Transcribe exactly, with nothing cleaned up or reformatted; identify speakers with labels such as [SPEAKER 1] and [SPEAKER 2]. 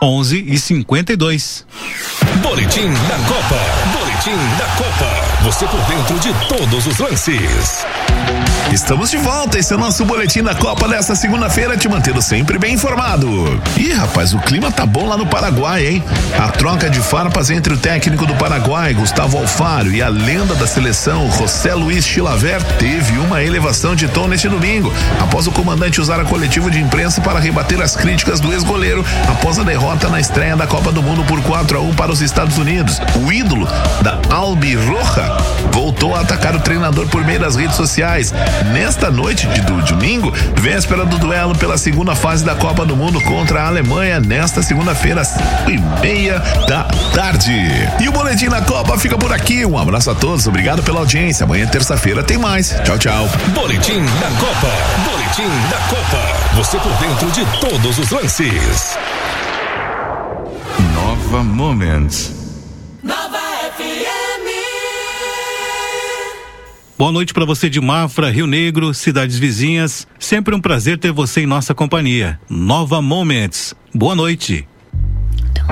[SPEAKER 1] onze e cinquenta e dois.
[SPEAKER 2] Boletim da Copa. Boletim da Copa. Você por dentro de todos os lances.
[SPEAKER 3] Estamos de volta, esse é o nosso Boletim da Copa desta segunda-feira, te mantendo sempre bem informado. Ih, rapaz, o clima tá bom lá no Paraguai, hein? A troca de farpas entre o técnico do Paraguai, Gustavo Alfaro, e a lenda da seleção, José Luiz Chilavert, teve uma elevação de tom neste domingo, após o comandante usar a coletiva de imprensa para rebater as críticas do ex-goleiro após a derrota na estreia da Copa do Mundo por quatro a um para os Estados Unidos. O ídolo da Albirroja voltou a atacar o treinador por meio das redes sociais. Nesta noite de do domingo, véspera do duelo pela segunda fase da Copa do Mundo contra a Alemanha, nesta segunda-feira, às cinco e meia da tarde. E o Boletim da Copa fica por aqui. Um abraço a todos, obrigado pela audiência. Amanhã, terça-feira, tem mais. Tchau, tchau.
[SPEAKER 2] Boletim da Copa. Boletim da Copa. Você por dentro de todos os lances.
[SPEAKER 4] Nova Moments.
[SPEAKER 5] Nova F M.
[SPEAKER 1] Boa noite para você de Mafra, Rio Negro, cidades vizinhas. Sempre um prazer ter você em nossa companhia. Nova Moments. Boa noite.